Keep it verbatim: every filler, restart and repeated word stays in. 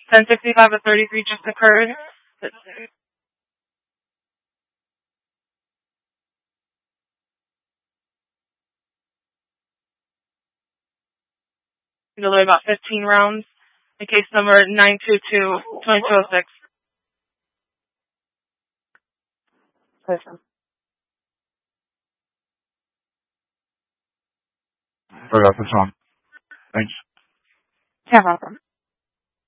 ten sixty-five at thirty-three just occurred. Delay about fifteen rounds. In case number nine two two, two two oh six. Listen. Oh, yeah, that's on. Thanks. Yeah, no problem.